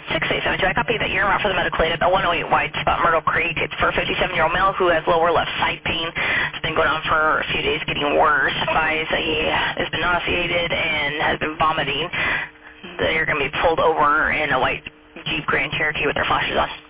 687, I copy that you're out for the medical aid at the 108 White Spot, Myrtle Creek. It's for a 57-year-old male who has lower left side pain. It's been going on for a few days, getting worse. Advise that he has been nauseated and has been vomiting. They're going to be pulled over in a white Jeep Grand Cherokee with their flashes on.